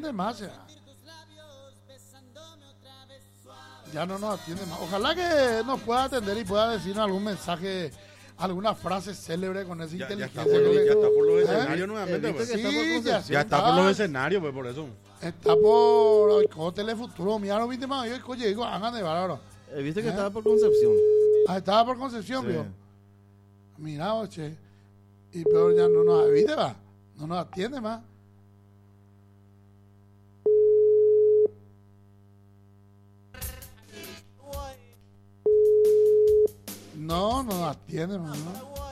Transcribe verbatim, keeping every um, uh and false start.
atiende más ya. Ya no nos atiende más. Ojalá que nos pueda atender y pueda decirnos algún mensaje, alguna frase célebre con esa Ya, ya, inteligencia. está por los, que- ya está por los ¿Eh? escenarios nuevamente, pues. Sí, está por ya, Concepción. sí, Ya está por los escenarios, pues, por eso. Está por el Hotel Futuro. Mira, no viste más. Yo, oye, digo, hagan de bárbaro. Eh, Viste que ¿Eh? estaba por Concepción. Ah, estaba por Concepción, Sí. vio. Mira, oche. Y peor ya no nos avide, va. No nos atiende más. No, no nos atiende, no.